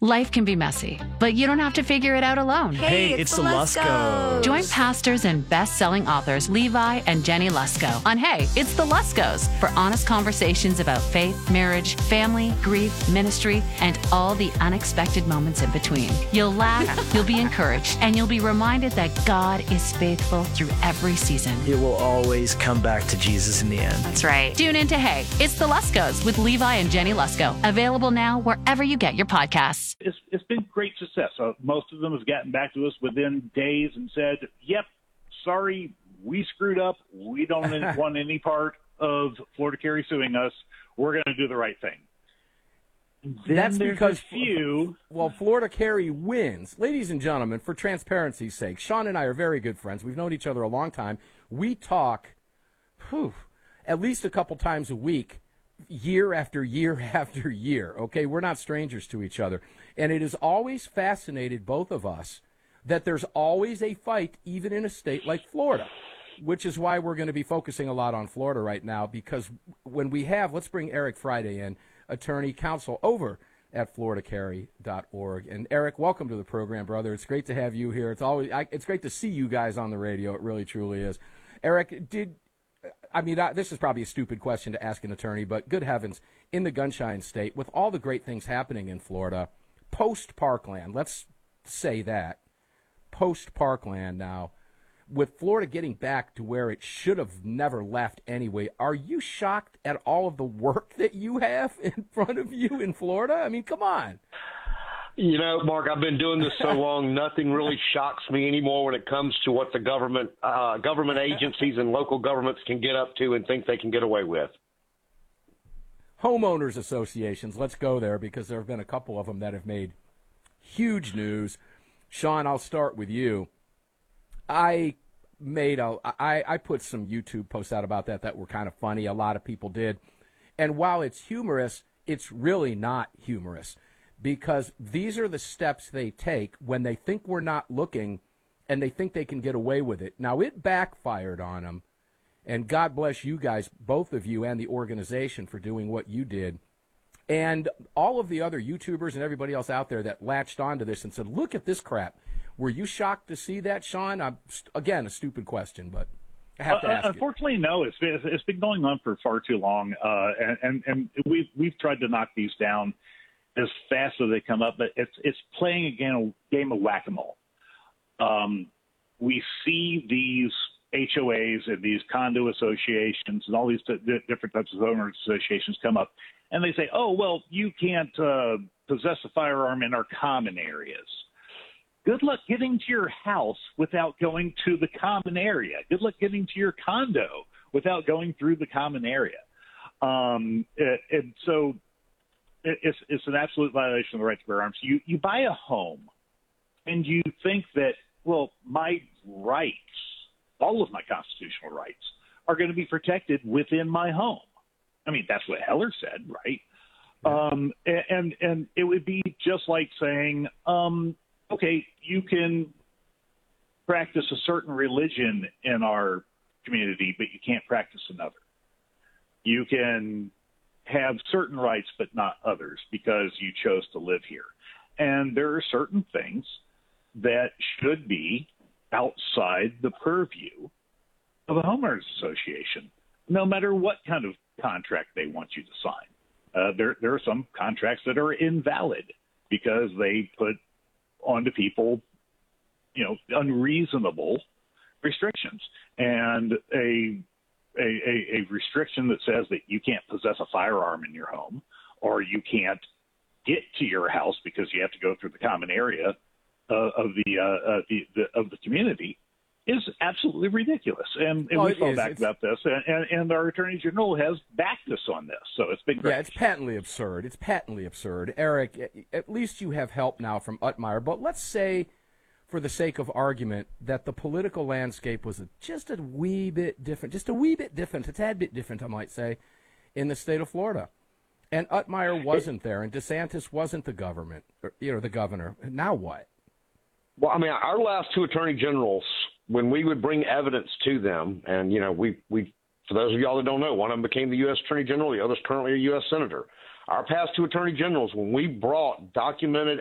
Life can be messy, but you don't have to figure it out alone. Hey, it's the Luskos. Join pastors and best-selling authors Levi and Jenny Lusko on Hey, It's the Luskos for honest conversations about faith, marriage, family, grief, ministry, and all the unexpected moments in between. You'll laugh, you'll be encouraged, and you'll be reminded that God is faithful through every season. It will always come back to Jesus in the end. That's right. Tune in to Hey, It's the Luskos with Levi and Jenny Lusko. Available now wherever you get your podcasts. It's been great success. Most of them have gotten back to us within days and said, yep, sorry, we screwed up. We don't want any part of Florida Carry suing us. We're going to do the right thing. Then that's because Florida Carry wins. Ladies and gentlemen, for transparency's sake, Sean and I are very good friends. We've known each other a long time. We talk at least a couple times a week, year after year after year, okay? We're not strangers to each other. And it has always fascinated both of us that there's always a fight, even in a state like Florida, which is why we're going to be focusing a lot on Florida right now, because when we have, let's bring Eric Friday in, attorney counsel over at floridacarry.org. And Eric, welcome to the program, brother. It's great to have you here. It's great to see you guys on the radio. It really, truly is. Eric, this is probably a stupid question to ask an attorney, but good heavens, in the Gunshine State, with all the great things happening in Florida, post-Parkland, let's say that, post-Parkland now, with Florida getting back to where it should have never left anyway, are you shocked at all of the work that you have in front of you in Florida? I mean, come on. You know, Mark, I've been doing this so long, nothing really shocks me anymore when it comes to what the government agencies and local governments can get up to and think they can get away with. Homeowners associations, let's go there, because there have been a couple of them that have made huge news. Sean, I'll start with you. I put some YouTube posts out about that were kind of funny. A lot of people did. And while it's humorous, it's really not humorous, because these are the steps they take when they think we're not looking and they think they can get away with it. Now, it backfired on them, and God bless you guys, both of you, and the organization for doing what you did. And all of the other YouTubers and everybody else out there that latched onto this and said, look at this crap. Were you shocked to see that, Sean? Again, a stupid question, but I have to ask unfortunately, no. It's been going on for far too long, and we've tried to knock these down as fast as they come up, but it's playing a game of whack-a-mole. We see these HOAs and these condo associations and all these different types of owners associations come up, and they say, oh, well, you can't possess a firearm in our common areas. Good luck getting to your house without going to the common area. Good luck getting to your condo without going through the common area. And so it's an absolute violation of the right to bear arms. You buy a home and you think that, well, my rights, all of my constitutional rights, are going to be protected within my home. I mean, that's what Heller said, right? And it would be just like saying, okay, you can practice a certain religion in our community, but you can't practice another. You can have certain rights, but not others, because you chose to live here. And there are certain things that should be outside the purview of a homeowners association, no matter what kind of contract they want you to sign. There are some contracts that are invalid because they put onto people, unreasonable restrictions. And a restriction that says that you can't possess a firearm in your home, or you can't get to your house because you have to go through the common area of the community, is absolutely ridiculous. And we fought back about this, and our Attorney General has backed us on this. So it's been great. Yeah, it's patently absurd. It's patently absurd. Eric, at least you have help now from Utmire, but let's say, for the sake of argument, that the political landscape was just a wee bit different, a tad bit different, I might say, in the state of Florida. And Utmire wasn't there, and DeSantis wasn't the governor. Now what? Well, I mean, our last two attorney generals, when we would bring evidence to them, and, we for those of y'all that don't know, one of them became the U.S. Attorney General, the other's currently a U.S. Senator. Our past two attorney generals, when we brought documented